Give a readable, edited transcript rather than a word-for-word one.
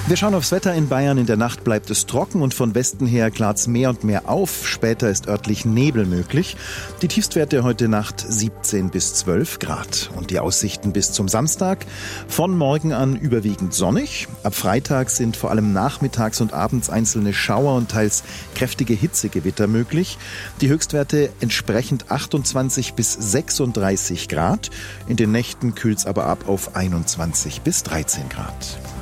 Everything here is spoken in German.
Wir schauen aufs Wetter in Bayern. In der Nacht bleibt es trocken und von Westen her klart es mehr und mehr auf. Später ist örtlich Nebel möglich. Die Tiefstwerte heute Nacht 17 bis 12 Grad. Und die Aussichten bis zum Samstag: von morgen an überwiegend sonnig. Ab Freitag sind vor allem nachmittags und abends einzelne Schauer und teils kräftige Hitzegewitter möglich. Die Höchstwerte entsprechend 28 bis 36 Grad. In den Nächten kühlt es aber ab auf 21 bis 13 Grad.